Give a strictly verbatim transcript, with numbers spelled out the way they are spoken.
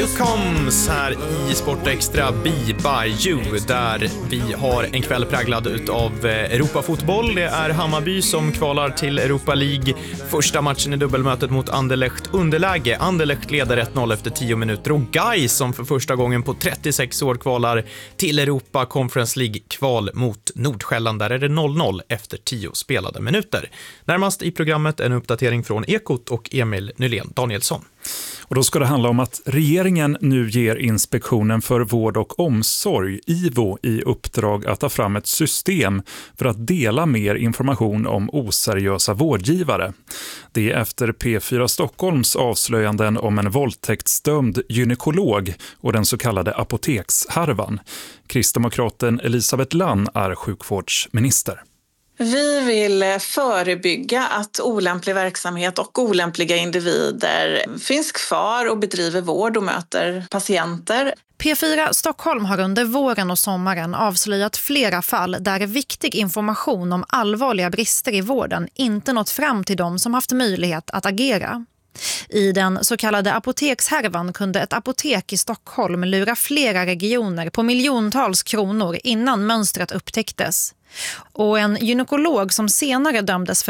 Welcomes här i Sport Extra Be By You, där vi har en kväll präglad utav Europafotboll. Det är Hammarby som kvalar till Europa League. Första matchen i dubbelmötet mot Anderlecht underläge. Anderlecht leder ett noll efter tio minuter och Gais som för första gången på trettiosex år kvalar till Europa Conference League-kval mot Nordsjälland. Där är det noll noll efter tio spelade minuter. Närmast i programmet en uppdatering från Ekot och Emil Nylén Danielsson. Och då ska det handla om att regeringen nu ger Inspektionen för vård och omsorg, I V O, i uppdrag att ta fram ett system för att dela mer information om oseriösa vårdgivare. Det är efter P fyra Stockholms avslöjanden om en våldtäktsdömd gynekolog och den så kallade apotekshärvan. Kristdemokraten Elisabeth Lann är sjukvårdsminister. Vi vill förebygga att olämplig verksamhet och olämpliga individer finns kvar och bedriver vård och möter patienter. P fyra Stockholm har under våren och sommaren avslöjat flera fall där viktig information om allvarliga brister i vården inte nått fram till dem som haft möjlighet att agera. I den så kallade apotekshärvan kunde ett apotek i Stockholm lura flera regioner på miljontals kronor innan mönstret upptäcktes. Och en gynekolog som senare dömdes för